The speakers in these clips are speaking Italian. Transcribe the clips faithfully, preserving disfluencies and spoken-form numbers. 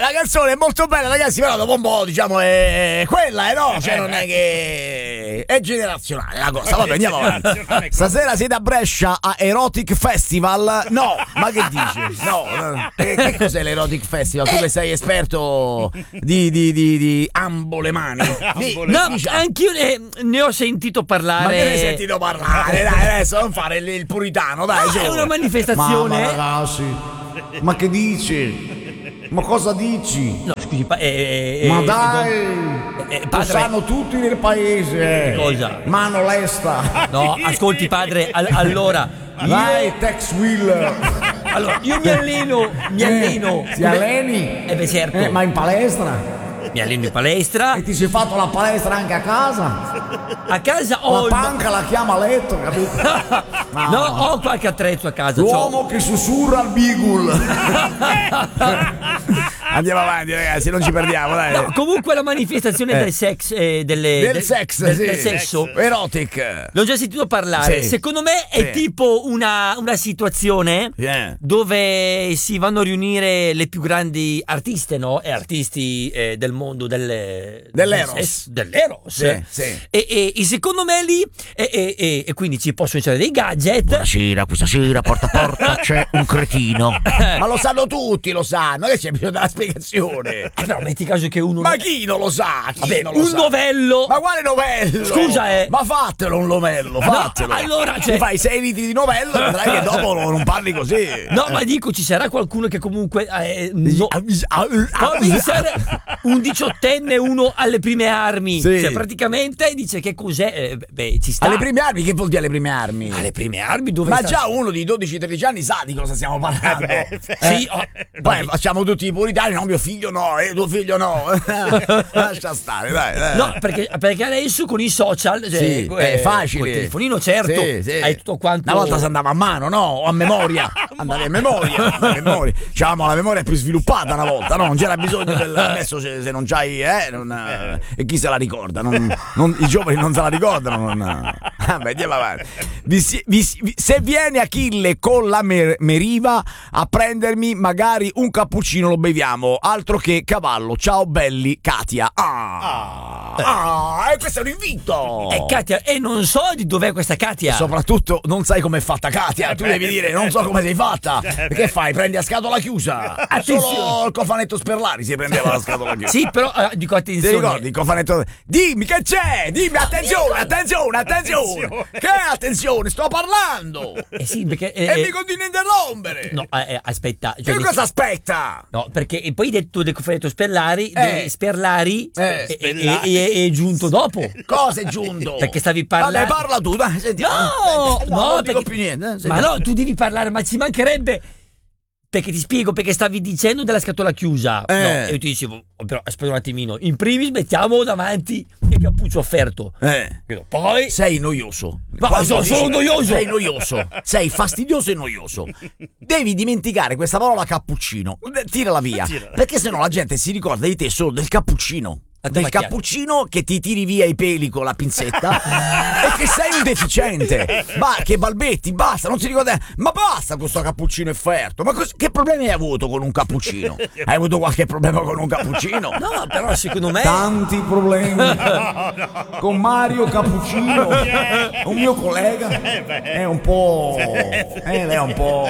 la canzone è molto bella, ragazzi, però dopo un po', diciamo, è quella, eh, no? Cioè, non è che è generazionale la cosa. Vabbè, andiamo avanti. Stasera siete a Brescia a Erotic Festival? No, ma che dici? No, che, che cos'è l'Erotic Festival? Tu che sei esperto di, di, di, di ambo le mani. Di, no, diciamo. Anch'io ne, ne ho sentito parlare. Ma che ne hai sentito parlare? Dai, adesso non fare il, il puritano, dai. No, è una manifestazione. Ma, ma ragazzi, ma che dici? Ma cosa dici? No, scusi, pa- eh, eh, ma eh, dai, eh, lo padre, sanno tutti nel paese. Cosa? Mano lesta. No, ascolti padre, all- allora vai Tex Wheeler. Allora, io mi alleno, mi alleno. Eh, ti alleni? Eh beh, certo. Eh, ma in palestra? Mi alleno in palestra. E ti sei fatto la palestra anche a casa? A casa ho la panca la chiama letto, capito? No, no, ho qualche attrezzo a casa. L'uomo c'ho... che sussurra al Bigul. Andiamo avanti, ragazzi, non ci perdiamo, dai. No, comunque la manifestazione eh. del sex eh, delle, del, del sex, del, sì. del sesso erotic. L'ho già sentito parlare. Sì. Secondo me è sì. tipo una, una situazione yeah. dove si vanno a riunire le più grandi artiste, no? E artisti eh, del mondo delle, dell'eros. Del sesso, dell'eros. Sì, sì. E, e, e secondo me lì e, e, e, e quindi ci possono essere dei gadget. Buonasera, questa sera porta a porta c'è un cretino. Ma lo sanno tutti, lo sanno, che c'è bisogno della spiegazione. Ah, no, metti caso che uno. Ma chi non lo sa? Chi Vabbè, non lo un sa? novello. Ma quale novello? Scusa, eh. Ma fatelo un novello, fatelo. No, allora, cioè... ti fai sei litri di novello e vedrai che dopo non parli così. No, ma dico, ci sarà qualcuno che comunque eh, no, può essere un diciottenne, uno alle prime armi. Sì. Cioè, praticamente dice che cos'è. Eh, beh, ci sta. Alle prime armi, che vuol dire alle prime armi? Alle prime armi dove Ma sta... già uno di dodici tredici anni sa di cosa stiamo parlando. Eh beh, eh. Sì, oh, poi facciamo tutti i puritani, no, mio figlio no, eh, tuo figlio no. Lascia stare, dai, dai. No, perché, perché adesso con i social, cioè, sì, eh, è facile. Col telefonino, certo, sì, sì. hai tutto quanto. Una volta si andava a mano, no? O a memoria. Andavi a memoria. A memoria. Diciamo, la memoria è più sviluppata una volta, no? Non c'era bisogno del. Adesso se, se non c'hai, eh, non, eh, e chi se la ricorda? Non, non, i giovani non se la ricordano. Non, vabbè, andiamo avanti. Vi, vi, vi, se viene Achille con la mer, meriva a prendermi, magari un cappuccino lo beviamo. Altro che cavallo. Ciao belli, Katia. Ah, ah, ah e questo è un invito. È Katia, e non so di dov'è questa Katia. E soprattutto non sai com'è fatta Katia. Tu devi dire non so come sei fatta. Che fai? Prendi a scatola chiusa. Solo il cofanetto Sperlari si prendeva la scatola chiusa. Sì, però eh, dico attenzione. Ti ricordi il cofanetto? Dimmi che c'è! Dimmi attenzione, attenzione, attenzione! Che attenzione, sto parlando! Eh sì, perché eh, e mi continui a interrompere! No, eh, aspetta. Cioè, che cosa aspetta? No, perché e poi detto del cofanetto Sperlari, eh. Sperlari eh. è, è, è, è giunto dopo. Cosa è giunto? Perché stavi parlando. Vabbè, parla tu, dai, sentiamo. No, eh, no, no, non dico perché... più niente. Eh, ma no, tu devi parlare, ma ci mancherebbe. Perché ti spiego, perché stavi dicendo della scatola chiusa. Eh. No, e io ti dicevo, però aspetta un attimino. In primis mettiamo davanti il cappuccio offerto. Eh. Poi sei noioso. Ma sono solo noioso. Sei noioso. Sei fastidioso e noioso. Devi dimenticare questa parola cappuccino. Tirala via. Tirala. Perché sennò la gente si ricorda di te solo del cappuccino. Del cappuccino che ti tiri via i peli con la pinzetta e che sei un deficiente. Ma che balbetti, basta, non si ricorda. Ma basta con questo cappuccino offerto. Ma cos- che problemi hai avuto con un cappuccino? Hai avuto qualche problema con un cappuccino? No, però secondo me tanti problemi con Mario Cappuccino, un mio collega. È un po' eh, è un po'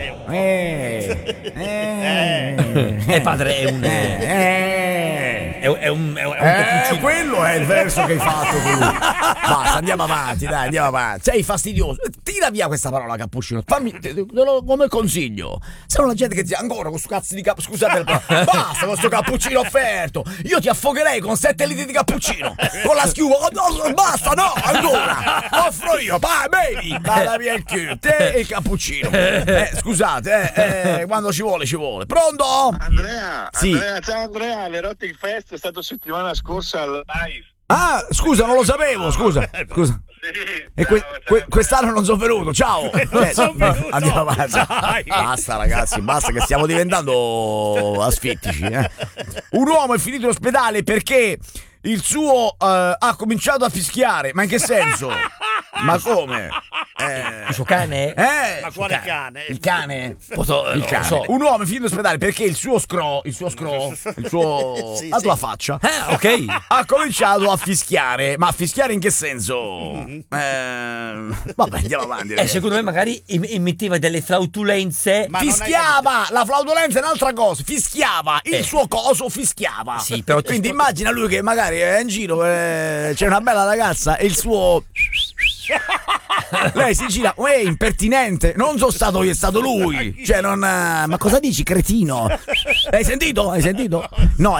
eh, eh, eh padre è un eh, è, è un è un eh, quello è il verso che hai fatto tu. Basta, andiamo avanti, dai, andiamo avanti. Sei fastidioso. Tira via questa parola cappuccino. Fammi te, te lo, come consiglio. Se no la gente che dice ancora con sto cazzo di cap. Scusate il basta con sto cappuccino offerto. Io ti affogherei con sette litri di cappuccino. Con la schiuma. No, basta, no, ancora. Lo offro io. Vai, bevi. Vada via il culo. Te e il cappuccino. Eh, scusate, eh, eh, quando ci vuole, ci vuole. Pronto? Andrea, sì. Andrea, ciao Andrea, l'Erotic Fest è stato settimana scorsa al live. Ah, scusa, non lo sapevo, scusa. Scusa. Sì, e que- que- quest'anno non sono venuto, ciao. Non sono venuto. Andiamo avanti. Basta ragazzi, basta che stiamo diventando asfittici. Eh. Un uomo è finito in ospedale perché il suo uh, ha cominciato a fischiare. Ma in che senso? Ma come? Eh. Il suo cane? Eh, Ma quale cane? il cane. Posso- Il non cane. so. Un uomo è finito in ospedale perché il suo scro, il suo scro, il suo Sì, la sì. tua faccia. Ah, ok. Ha cominciato a fischiare, ma a fischiare in che senso? Eh, vabbè, andiamo avanti. Eh, ragazzi. secondo me magari im- emetteva delle flautulenze. Ma non hai Fischiava, la flautolenza è un'altra cosa, fischiava, il Eh. suo coso fischiava. Sì, però ti Quindi spo- immagina lui che magari è in giro, eh, c'è una bella ragazza e il suo... Lei si gira, uè, impertinente, non sono stato io, è stato lui. Cioè, non... Ma cosa dici, cretino? Hai sentito? Hai sentito? No,